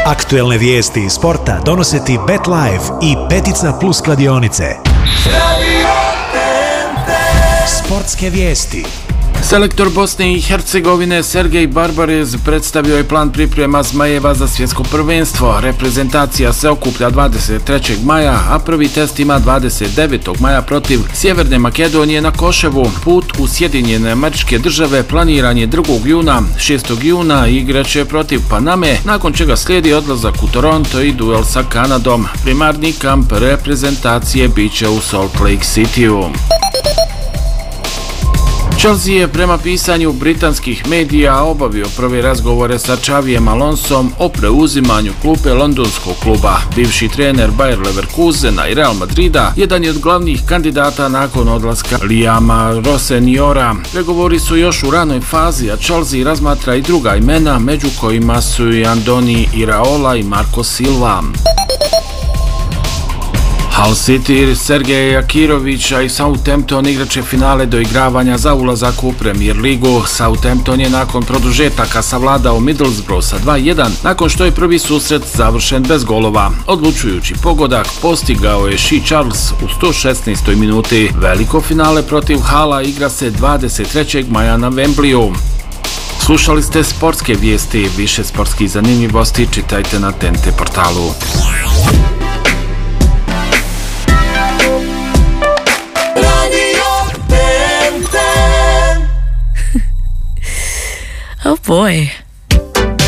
Aktuelne vijesti iz sporta donose ti BetLive i Petica Plus kladionice. Sportske vijesti. Selektor Bosne i Hercegovine Sergej Barbarez predstavio je plan priprema Zmajeva za svjetsko prvenstvo. Reprezentacija se okuplja 23. maja, a prvi test ima 29. maja protiv Sjeverne Makedonije na Koševu. Put u Sjedinjene Američke Države planiran je 2. juna. 6. juna igraće protiv Paname, nakon čega slijedi odlazak u Toronto i duel sa Kanadom. Primarni kamp reprezentacije biće u Salt Lake Cityu. Chelsea je prema pisanju britanskih medija obavio prve razgovore sa Xavijem Alonsom o preuzimanju klupe londonskog kluba. Bivši trener Bayer Leverkusena i Real Madrida jedan je od glavnih kandidata nakon odlaska Liama Rosseniora. Pregovori su još u ranoj fazi, a Chelsea razmatra i druga imena, među kojima su i Andoni Iraola i Marco Silva. Hull City, Sergeja Jakirovića i Southampton igraće finale doigravanja za ulazak u Premier ligu. Southampton je nakon produžetaka savladao Middlesbrough sa 2-1, nakon što je prvi susret završen bez golova. Odlučujući pogodak postigao je Shea Charles u 116. minuti. Veliko finale protiv Hulla igra se 23. maja na Wembleyu. Slušali ste sportske vijesti, više sportskih zanimljivosti čitajte na TNT portalu. Oh boy.